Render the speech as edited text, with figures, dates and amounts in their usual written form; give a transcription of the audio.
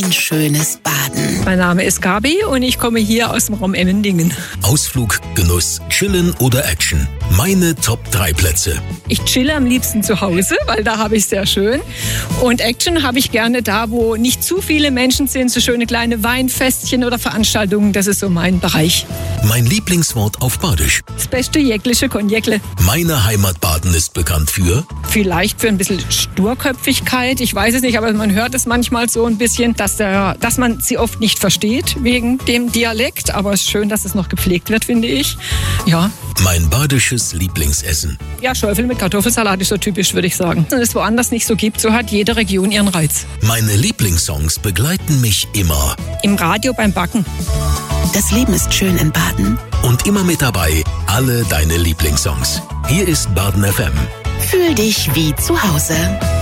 Ein schönes Baden. Mein Name ist Gabi und ich komme hier aus dem Raum Emmendingen. Ausflug, Genuss, Chillen oder Action. Meine Top 3 Plätze. Ich chille am liebsten zu Hause, weil da habe ich es sehr schön. Und Action habe ich gerne da, wo nicht zu viele Menschen sind, so schöne kleine Weinfestchen oder Veranstaltungen. Das ist so mein Bereich. Mein Lieblingswort auf Badisch. Das beste jäckliche Konjäckle. Meine Heimat Baden ist bekannt für... Vielleicht für ein bisschen Sturköpfigkeit. Ich weiß es nicht, aber man hört es manchmal so ein bisschen, dass man sie oft nicht versteht wegen dem Dialekt. Aber es ist schön, dass es noch gepflegt wird, finde ich. Ja. Mein badisches Lieblingsessen. Ja, Schäufel mit Kartoffelsalat ist so typisch, würde ich sagen. Wenn es woanders nicht so gibt, so hat jede Region ihren Reiz. Meine Lieblingssongs begleiten mich immer. Im Radio beim Backen. Das Leben ist schön in Baden. Und immer mit dabei, alle deine Lieblingssongs. Hier ist Baden FM. Fühl dich wie zu Hause.